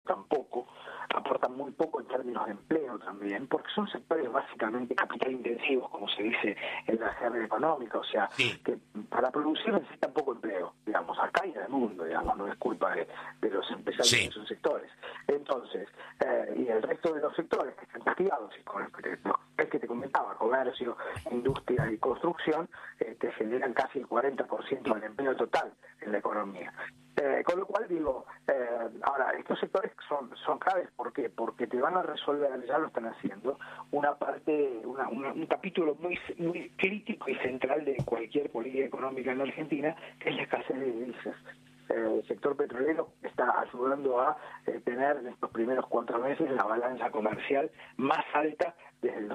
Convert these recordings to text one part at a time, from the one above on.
aportan muy poco en términos de empleo también, porque son sectores básicamente capital intensivos, como se dice en la jerga económica, o sea, que para producir necesitan poco empleo, digamos, acá y en el mundo, digamos, no es culpa de los empresarios de esos sectores. Entonces, y el resto de los sectores que están castigados, y con el que te comentaba, comercio, industria y construcción, te generan casi el 40% del empleo total en la economía. Con lo cual digo, ahora, estos sectores son claves, ¿por qué? Porque te van a resolver, ya lo están haciendo, una parte, un capítulo muy crítico y central de cualquier política económica en Argentina, que es la escasez de divisas. El sector petrolero está ayudando a tener en estos primeros 4 meses la balanza comercial más alta desde el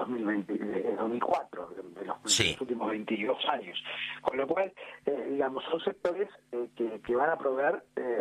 2004, de los últimos 22 años. Con lo cual, digamos, son sectores que van a proveer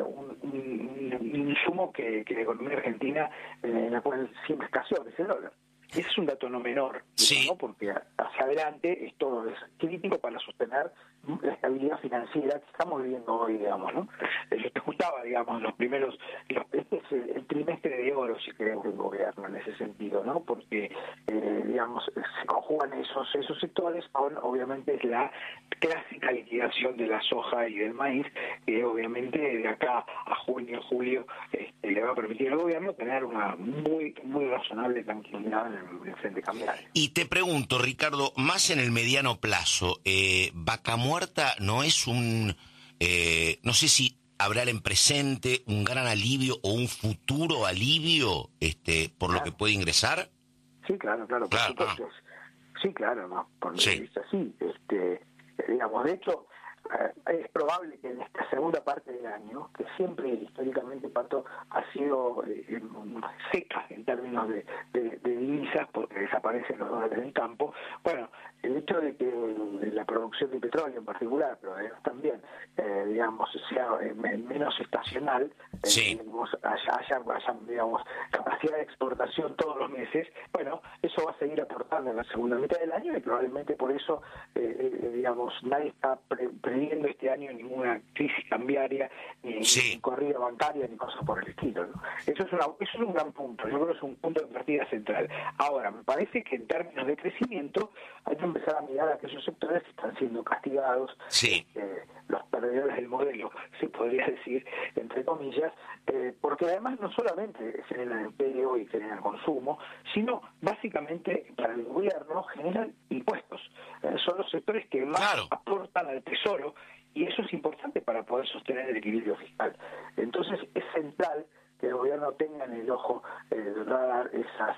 un insumo que la economía argentina, en la cual siempre escaseó, que es el dólar. Ese es un dato no menor, ¿no? Porque hacia adelante esto es crítico para sostener la estabilidad financiera que estamos viviendo hoy, digamos, ¿no? Yo te escuchaba, digamos, este es el trimestre de oro, si queremos, del gobierno en ese sentido, ¿no? Porque, digamos, se conjugan esos sectores con, obviamente, la clásica liquidación de la soja y del maíz, que obviamente de acá a junio, julio, le va a permitir al gobierno tener una muy razonable tranquilidad en el frente cambiario. Y te pregunto, Ricardo, más en el mediano plazo, Vaca Muerta no es no sé si habrá en presente un gran alivio o un futuro alivio por lo que puede ingresar. Sí, claro, por supuesto. Sí, claro, no, por mi vista, sí. Digamos, de hecho, es probable que en esta segunda parte del año, que siempre históricamente, Pato, ha sido seca en términos de divisas, porque desaparecen los dólares del campo, bueno, el hecho de que la producción de petróleo en particular, pero además también, digamos, sea menos estacional, haya, digamos, capacidad de exportación todos los meses, bueno, eso va a seguir aportando en la segunda mitad del año y probablemente por eso, digamos, nadie está previendo este año ninguna crisis cambiaria, ni corrida bancaria, ni cosas por el estilo, ¿no? Eso es un gran punto, yo creo que es un punto de partida central. Ahora, me parece que en términos de crecimiento hay que empezar a mirar a aquellos sectores que están siendo castigados, los perdedores del modelo, se podría decir, entre comillas, porque además no solamente generan empleo y generan consumo, sino básicamente para el gobierno generan impuestos. Son los sectores que más aportan al tesoro y eso es importante para poder sostener el equilibrio fiscal. Entonces es central que el gobierno tenga en el ojo del radar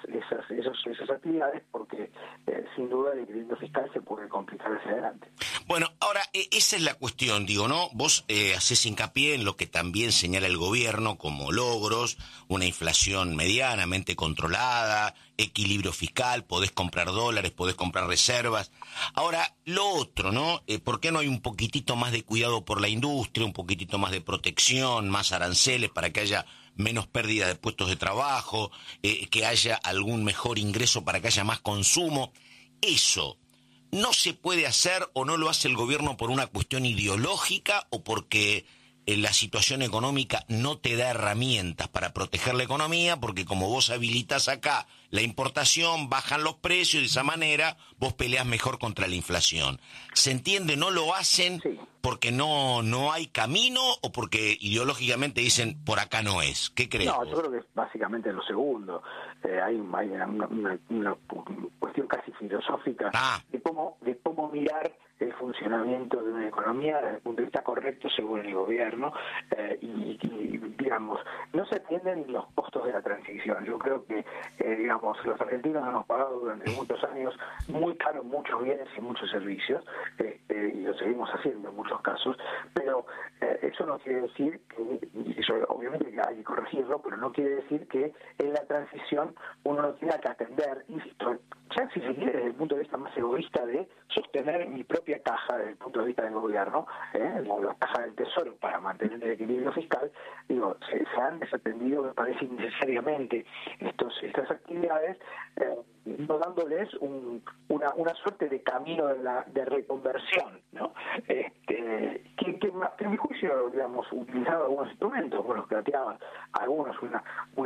esas actividades, porque sin duda el equilibrio fiscal se puede complicar hacia adelante. Bueno, ahora, esa es la cuestión, digo, ¿no? Vos hacés hincapié en lo que también señala el gobierno como logros, una inflación medianamente controlada, equilibrio fiscal, podés comprar dólares, podés comprar reservas. Ahora, lo otro, ¿no? ¿Por qué no hay un poquitito más de cuidado por la industria, un poquitito más de protección, más aranceles para que haya menos pérdida de puestos de trabajo, que haya algún mejor ingreso para que haya más consumo? Eso no se puede hacer o no lo hace el gobierno por una cuestión ideológica o porque la situación económica no te da herramientas para proteger la economía, porque como vos habilitas acá la importación, bajan los precios y de esa manera vos peleás mejor contra la inflación. ¿Se entiende? ¿No lo hacen porque no hay camino o porque ideológicamente dicen por acá no es? ¿Qué crees? No, yo creo que es básicamente lo segundo. Hay una cuestión casi filosófica de cómo mirar el funcionamiento de una economía desde el punto de vista correcto según el gobierno, y digamos, no se atienden los costos de la transición. Yo creo que, digamos, los argentinos hemos pagado durante muchos años muy caro muchos bienes y muchos servicios, y lo seguimos haciendo en muchos casos, pero eso no quiere decir que, y eso obviamente que hay que corregirlo, pero no quiere decir que en la transición uno no tenga que atender, insisto, ya si se quiere desde el punto de vista más egoísta de sostener mi propia caja desde el punto de vista del gobierno, la caja del tesoro para mantener el equilibrio fiscal, digo, se han desatendido, me parece, innecesariamente estas actividades, no dándoles una suerte de camino de reconversión, ¿no? Que en mi juicio, digamos, utilizaba algunos instrumentos, bueno, planteaba algunos una